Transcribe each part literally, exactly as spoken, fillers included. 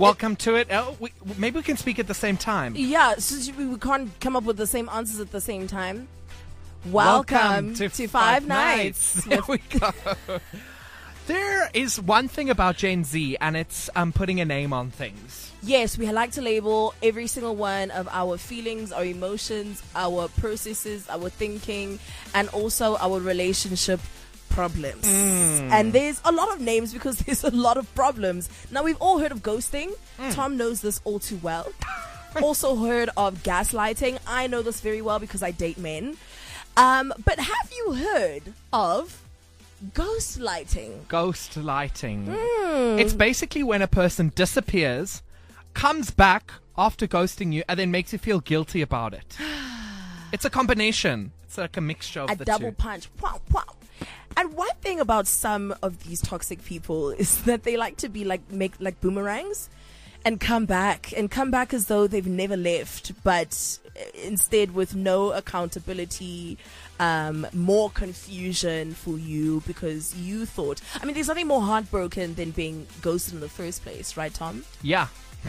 Welcome to it. Oh, we, maybe we can speak at the same time. Yeah, since we we can't come up with the same answers at the same time. Welcome, Welcome to, to Five, Five Nights. Nights. There we go. There is one thing about Gen Z, and it's um, putting a name on things. Yes, we like to label every single one of our feelings, our emotions, our processes, our thinking, and also our relationship problems. Mm. And there's a lot of names because there's a lot of problems. Now, we've all heard of ghosting. Mm. Tom knows this all too well. Also heard of gaslighting. I know this very well because I date men. Um, but have you heard of ghostlighting? Ghostlighting. Mm. It's basically when a person disappears, comes back after ghosting you, and then makes you feel guilty about it. It's a combination. It's like a mixture of a the double two. punch. Wow, wow. And one thing about some of these toxic people is that they like to be like make like boomerangs and come back and come back as though they've never left, but instead with no accountability, um, more confusion for you because you thought. I mean, there's nothing more heartbroken than being ghosted in the first place, right, Tom? Yeah.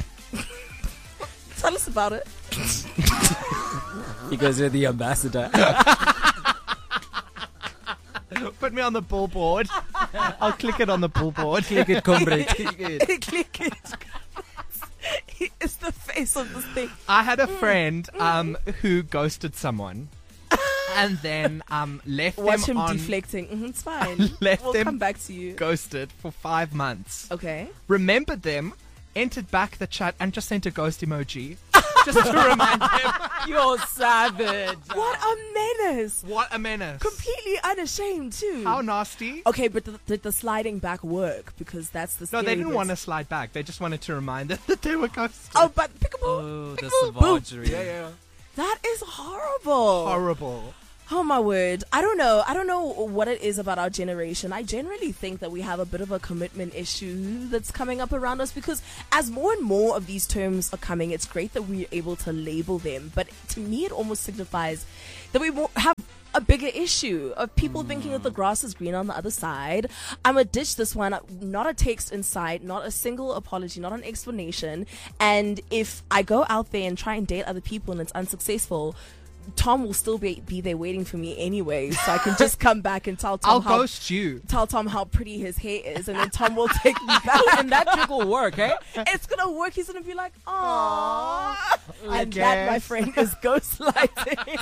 Tell us about it. Because you're the ambassador. Put me on the billboard. I'll click it on the billboard. Click it, comrade. Click it. Click it. He is the face of this thing. I had a friend um, who ghosted someone and then um, left Watch them him on deflecting. Mm-hmm, it's fine. left we'll them come back to you. ghosted for five months. Okay. Remembered them, entered back the chat, and just sent a ghost emoji. Just to remind them. You're savage. What a menace. What a menace. Completely unashamed, too. How nasty. Okay, but th- did the sliding back work? Because that's the No, they scary didn't bit. want to slide back. They just wanted to remind them that they were ghosted. Oh, but peekaboo. Oh, the peekaboo, boom. savagery. yeah, yeah. That is horrible. Horrible. Oh my word. I don't know. I don't know what it is about our generation. I generally think that we have a bit of a commitment issue that's coming up around us because as more and more of these terms are coming, it's great that we're able to label them. But to me, it almost signifies that we won't have a bigger issue of people mm. thinking that the grass is green on the other side. I'm gonna ditch this one. Not a text in sight, not a single apology, not an explanation. And if I go out there and try and date other people and it's unsuccessful, Tom will still be, be there waiting for me anyway, so I can just come back and tell Tom I'll how, ghost you. Tell Tom how pretty his hair is, and then Tom will take me back. And that trick will work, eh? It's gonna work. He's gonna be like, "Aww," and that, guess. my friend, is ghostlighting.